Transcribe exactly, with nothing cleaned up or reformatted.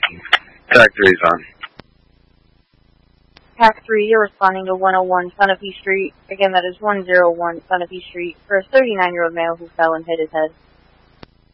Tag three's on. Pack three, you're responding to one oh one Sunapee Street. Again, that is one oh one Sunapee Street for a thirty-nine-year-old male who fell and hit his head.